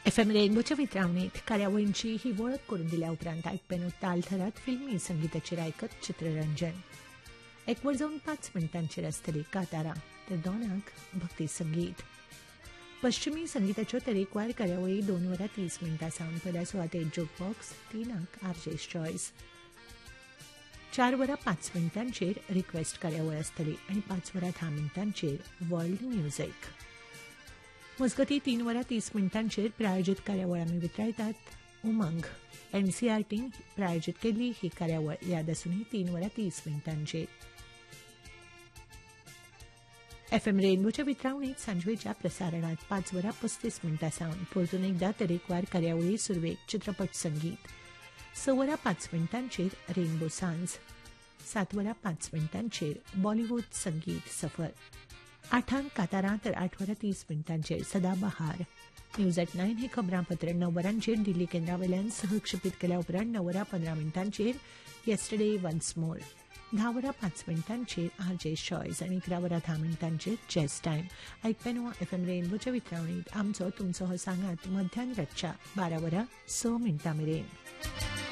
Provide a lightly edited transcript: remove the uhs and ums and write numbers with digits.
FM रेनबोच्या वितरावणीत कार्यावळींची ही वळख करून दिल्या उपरांत आयकपेनो तालथरात फिल्मी संगीताचेर आयकत चित्ररंजन 1:05 आसतली कांतारां तर 2:00 भक्ती संगीत. पश्चिमी संगीताच्यो तरेकवार कार्यावळी 2:30 सावन पयल्या सुवातेर जोकबॉक्स 3:00 आरजेस चॉयस 4:05 रिक्वेस्ट कार्यावळ आसतली आनी 5:10 वर्ल्ड म्युझिक. मजगती 3:30 प्रायोजीत कार्यावळ आमी वितरायतात. उमंग NCERT प्रायोजीत केल्ली ही कार्यावळ याद आसूनही 3:30 FM रेनबोच्या वितरावणीत सांजवेच्या प्रसारणात 5:35 सावन परतून एकदा तरेकवार कार्यावळी सुरवेक चित्रपट संगीत 6:05 रेनबो सांज 7:05 बॉलिवूड संगीत सफर 8:00 कांतारां तर 8:30 सदाबहार. न्यूज एट 9 हे खबरांपत्र 9:00 दिल्ली केंद्रावेल्यान सहक्षेपीत केल्या उपरांत 9:15 yesterday once more 10:05 RJs choice आनी 11:10 चेस टायम. आयकपेनो FM रेनबोच्या वितरावणीत आमचो तुमचो हो सांगात मध्यान रातच्या 12:06 मेरेन.